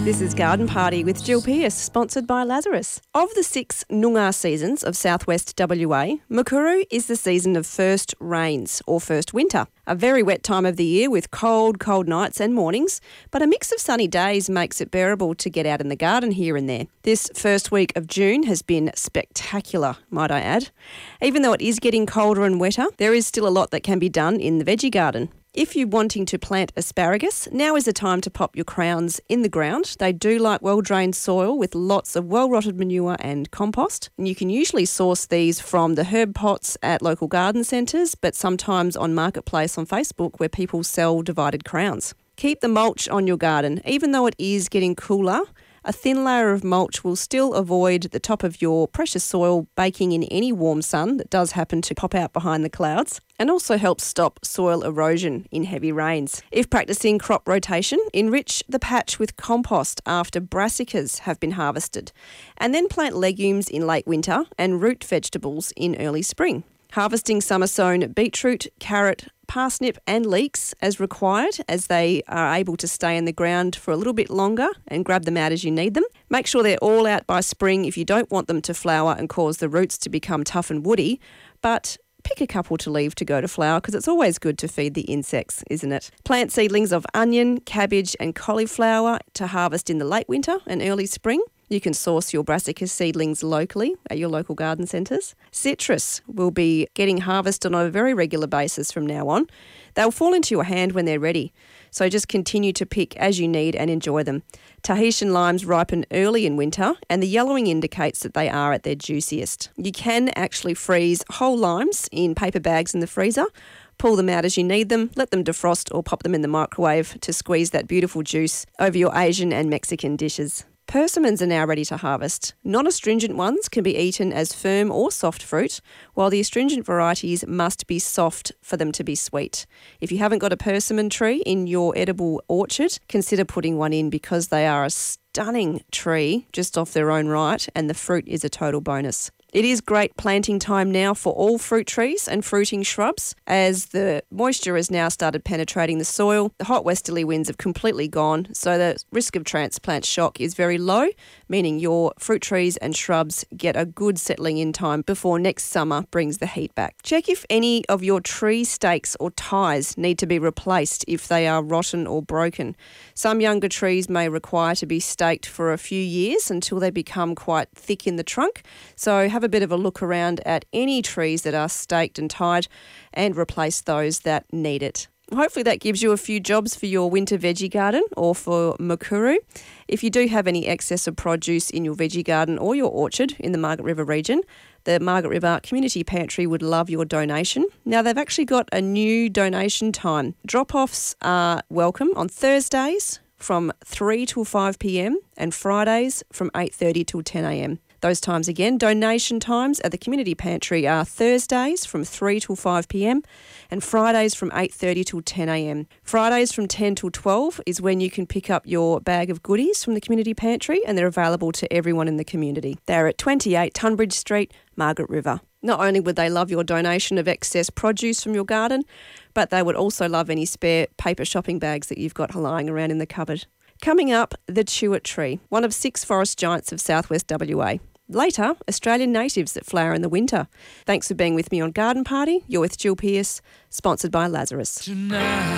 This is Garden Party with Jill Pearce, sponsored by Lazarus. Of the 6 Noongar seasons of southwest WA, Makuru is the season of first rains or first winter. A very wet time of the year with cold nights and mornings, but a mix of sunny days makes it bearable to get out in the garden here and there. This first week of June has been spectacular, might I add. Even though it is getting colder and wetter, there is still a lot that can be done in the veggie garden. If you're wanting to plant asparagus, now is the time to pop your crowns in the ground. They do like well-drained soil with lots of well-rotted manure and compost. And you can usually source these from the herb pots at local garden centres, but sometimes on Marketplace on Facebook where people sell divided crowns. Keep the mulch on your garden. Even though it is getting cooler, a thin layer of mulch will still avoid the top of your precious soil baking in any warm sun that does happen to pop out behind the clouds, and also helps stop soil erosion in heavy rains. If practicing crop rotation, enrich the patch with compost after brassicas have been harvested, and then plant legumes in late winter and root vegetables in early spring. Harvesting summer-sown beetroot, carrot, parsnip and leeks as required, as they are able to stay in the ground for a little bit longer, and grab them out as you need them. Make sure they're all out by spring if you don't want them to flower and cause the roots to become tough and woody, but pick a couple to leave to go to flower because it's always good to feed the insects, isn't it? Plant seedlings of onion, cabbage and cauliflower to harvest in the late winter and early spring. You can source your brassica seedlings locally at your local garden centres. Citrus will be getting harvested on a very regular basis from now on. They'll fall into your hand when they're ready, so just continue to pick as you need and enjoy them. Tahitian limes ripen early in winter, and the yellowing indicates that they are at their juiciest. You can actually freeze whole limes in paper bags in the freezer. Pull them out as you need them, let them defrost or pop them in the microwave to squeeze that beautiful juice over your Asian and Mexican dishes. Persimmons are now ready to harvest. Non-astringent ones can be eaten as firm or soft fruit, while the astringent varieties must be soft for them to be sweet. If you haven't got a persimmon tree in your edible orchard, consider putting one in because they are a stunning tree just off their own right, and the fruit is a total bonus. It is great planting time now for all fruit trees and fruiting shrubs as the moisture has now started penetrating the soil. The hot westerly winds have completely gone, so the risk of transplant shock is very low, meaning your fruit trees and shrubs get a good settling in time before next summer brings the heat back. Check if any of your tree stakes or ties need to be replaced if they are rotten or broken. Some younger trees may require to be staked for a few years until they become quite thick in the trunk, so have a bit of a look around at any trees that are staked and tied and replace those that need it. Hopefully that gives you a few jobs for your winter veggie garden or for Makuru. If you do have any excess of produce in your veggie garden or your orchard in the Margaret River region, the Margaret River Community Pantry would love your donation. Now, they've actually got a new donation time. Drop-offs are welcome on Thursdays from 3 till 5 p.m. and Fridays from 8:30 till 10 a.m. Those times again, donation times at the Community Pantry are Thursdays from 3 till 5 p.m. and Fridays from 8:30 till 10 a.m. Fridays from 10 till 12 is when you can pick up your bag of goodies from the Community Pantry, and they're available to everyone in the community. They're at 28 Tunbridge Street, Margaret River. Not only would they love your donation of excess produce from your garden, but they would also love any spare paper shopping bags that you've got lying around in the cupboard. Coming up, the tuart tree, one of 6 forest giants of southwest WA. Later, Australian natives that flower in the winter. Thanks for being with me on Garden Party. You're with Jill Pearce, sponsored by Lazarus. Tonight.